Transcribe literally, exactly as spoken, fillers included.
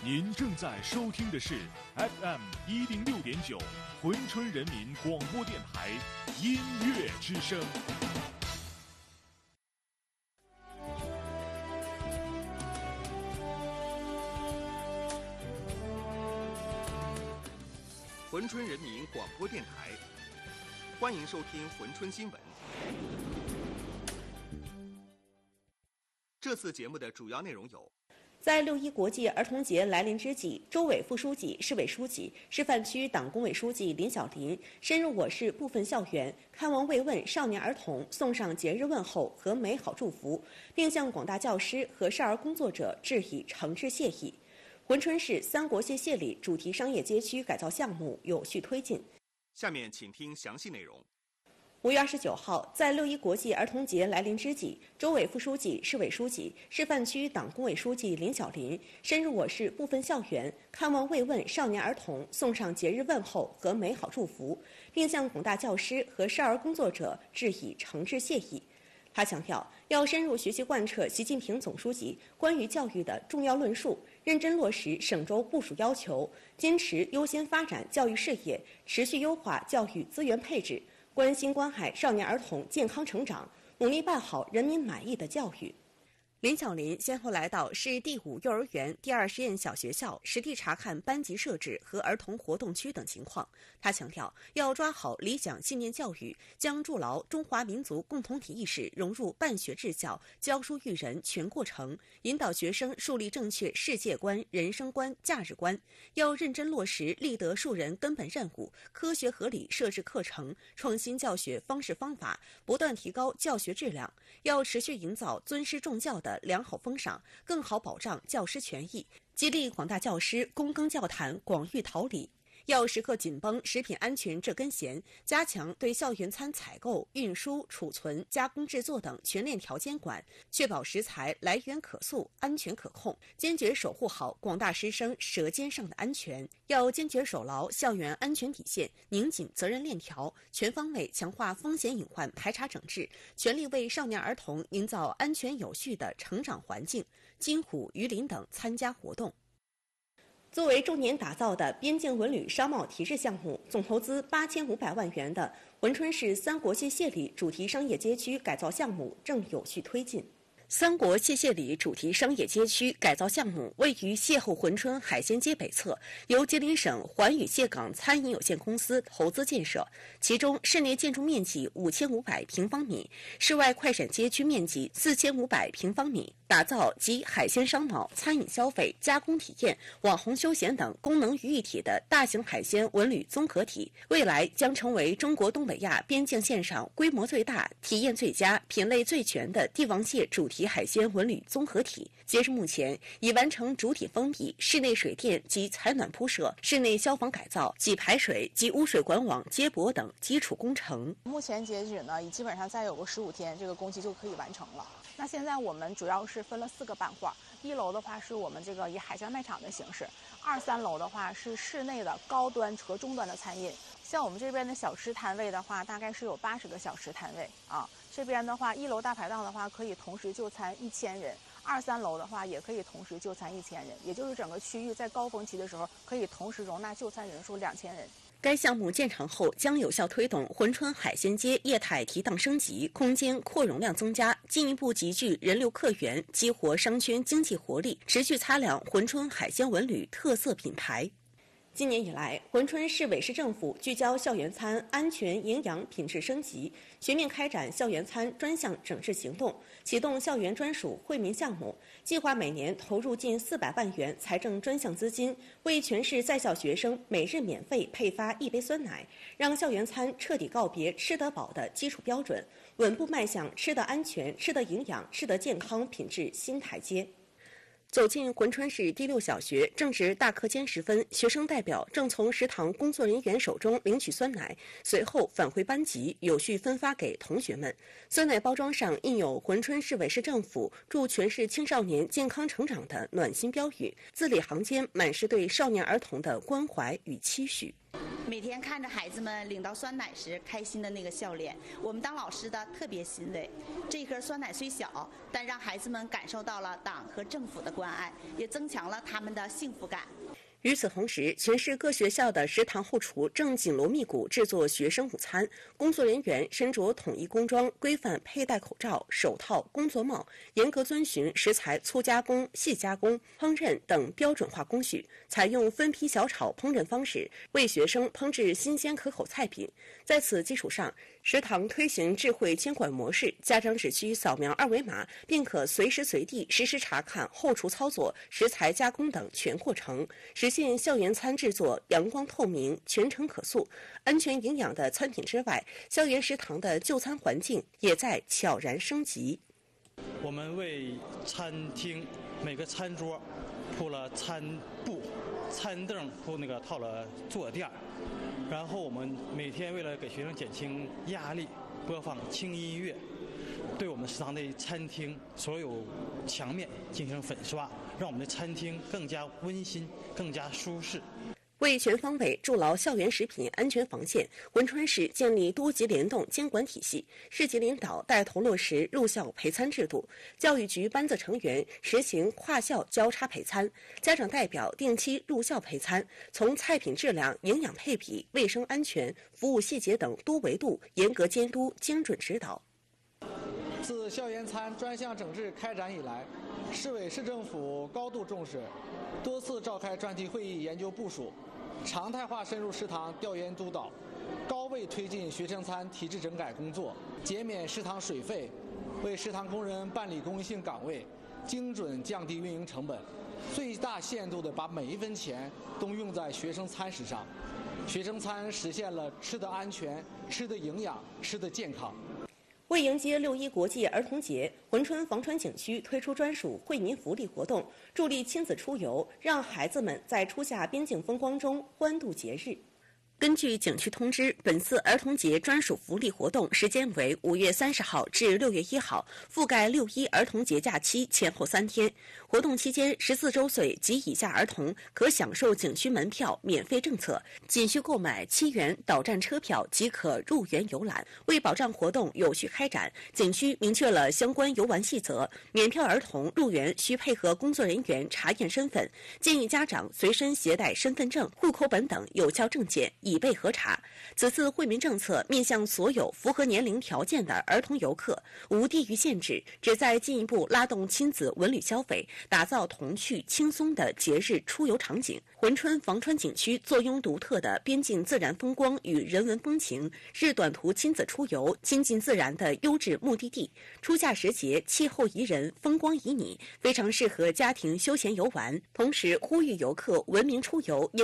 您正在收听的是 F M 一零六点九珲春人民广播电台音乐之声。 珲春人民广播电台，欢迎收听珲春新闻。这次节目的主要内容有： 在六一国际儿童节来临之际，州委副书记、市委书记、示范区党工委书记林小林深入我市部分校园，看望慰问少年儿童，送上节日问候和美好祝福，并向广大教师和少儿工作者致以诚挚谢意。珲春市三国谢谢里主题商业街区改造项目有序推进。 下面请听详细内容。 五月二十九号，在六一国际儿童节来临之际，州委副书记、市委书记、示范区党工委书记林小林深入我市部分校园，看望慰问少年儿童，送上节日问候和美好祝福，并向广大教师和少儿工作者致以诚挚谢意。他强调，要深入学习贯彻习近平总书记关于教育的重要论述，认真落实省州部署要求，坚持优先发展教育事业，持续优化教育资源配置，关心关爱少年儿童健康成长，努力办好人民满意的教育。林小林先后来到市第五幼儿园第二实验小学校，实地查看班级设置和儿童活动区等情况。他强调，要抓好理想信念教育，将筑牢中华民族共同体意识融入办学治教、教书育人全过程，引导学生树立正确世界观、人生观、价值观。要认真落实立德树人根本任务，科学合理设置课程，创新教学方式方法，不断提高教学质量。要持续营造尊师重教的良好风尚，更好保障教师权益，激励广大教师躬耕教坛、广育桃李。要时刻紧绷食品安全这根弦，加强对校园餐采购、运输、储存、加工制作等全链条监管，确保食材来源可溯、安全可控，坚决守护好广大师生舌尖上的安全。要坚决守牢校园安全底线，拧紧责任链条，全方位强化风险隐患排查整治，全力为少年儿童营造安全有序的成长环境。金虎、榆林等参加活动。作为重点打造的边境文旅商贸提质项目，总投资八千五百万元的珲春市三国谢谢里主题商业街区改造项目正有序推进。三国谢谢里主题商业街区改造项目位于邂逅珲春海鲜街北侧，由吉林省环宇蟹港餐饮有限公司投资建设。其中，室内建筑面积五千五百平方米，室外快闪街区面积四千五百平方米，打造集海鲜商贸、餐饮消费、加工体验、网红休闲等功能于一体的大型海鲜文旅综合体。未来将成为中国东北亚边境线上规模最大、体验最佳、品类最全的帝王蟹主题海鲜文旅综合体。截至目前，已完成主体封闭、室内水电及采暖铺设、室内消防改造及排水及污水管网接驳等基础工程。 目前截止呢，基本上再有个十五天，这个工期就可以完成了。那现在我们主要是分了四个板块，一楼的话是我们这个以海鲜卖场的形式，二三楼的话是室内的高端和中端的餐饮。像我们这边的小吃摊位的话，大概是有八十个小吃摊位啊。这边的话，一楼大排档的话可以同时就餐一千人，二三楼的话也可以同时就餐一千人，也就是整个区域在高峰期的时候可以同时容纳就餐人数两千人。 该项目建成后，将有效推动珲春海鲜街业态提档升级，空间扩容量增加，进一步集聚人流客源，激活商圈经济活力，持续擦亮珲春海鲜文旅特色品牌。今年以来，珲春市委市政府聚焦校园餐安全、营养、品质升级，全面开展校园餐专项整治行动，启动校园专属惠民项目，计划每年投入近四百万元财政专项资金，为全市在校学生每日免费配发一杯酸奶，让校园餐彻底告别吃得饱的基础标准，稳步迈向吃得安全、吃得营养、吃得健康品质新台阶。走进珲春市第六小学，正值大课间时分，学生代表正从食堂工作人员手中领取酸奶，随后返回班级，有序分发给同学们。酸奶包装上印有珲春市委市政府祝全市青少年健康成长的暖心标语，字里行间满是对少年儿童的关怀与期许。 每天看着孩子们领到酸奶时开心的那个笑脸，我们当老师的特别欣慰。这一颗酸奶虽小，但让孩子们感受到了党和政府的关爱，也增强了他们的幸福感。 与此同时，全市各学校的食堂后厨正紧锣密鼓制作学生午餐，工作人员身着统一工装，规范佩戴口罩、手套、工作帽，严格遵循食材粗加工、细加工、烹饪等标准化工序，采用分批小炒烹饪方式，为学生烹制新鲜可口菜品。在此基础上，食堂推行智慧监管模式，家长只需扫描二维码，便可随时随地实时查看后厨操作、食材加工等全过程，实现校园餐制作阳光透明、全程可塑、安全营养的餐品之外，校园食堂的就餐环境也在悄然升级。 我们为餐厅每个餐桌铺了餐布，餐凳铺那个套了坐垫，然后我们每天为了给学生减轻压力，播放轻音乐，对我们食堂的餐厅所有墙面进行粉刷，让我们的餐厅更加温馨、更加舒适。 为全方位筑牢校园食品安全防线，珲春市建立多级联动监管体系，市级领导带头落实入校陪餐制度，教育局班子成员实行跨校交叉陪餐，家长代表定期入校陪餐，从菜品质量、营养配比、卫生安全、服务细节等多维度严格监督、精准指导。 自校园餐专项整治开展以来，市委市政府高度重视，多次召开专题会议研究部署，常态化深入食堂调研督导，高位推进学生餐体制整改工作，减免食堂水费，为食堂工人办理公益性岗位，精准降低运营成本，最大限度地把每一分钱都用在学生餐食上。学生餐实现了吃得安全、吃得营养、吃得健康。 为迎接六一国际儿童节，珲春房川景区推出专属惠民福利活动，助力亲子出游，让孩子们在初夏边境风光中欢度节日。根据景区通知，本次儿童节专属福利活动时间为五月三十号至六月一号，覆盖六一儿童节假期前后三天。活动期间，十四周岁及以下儿童可享受景区门票免费政策，仅需购买七元导站车票即可入园游览。为保障活动有序开展，景区明确了相关游玩细则。免票儿童入园需配合工作人员查验身份，建议家长随身携带身份证、户口本等有效证件，以备核查。此次惠民政策面向所有符合年龄条件的儿童游客，无地域限制，旨在进一步拉动亲子文旅消费，打造童趣轻松的节日出游场景。珲春房川景区坐拥独特的边境自然风光与人文风情，是短途亲子出游、亲近自然的优质目的地。初夏时节，气候宜人，风光旖旎，非常适合家庭休闲游玩。同时，呼吁游客文明出游。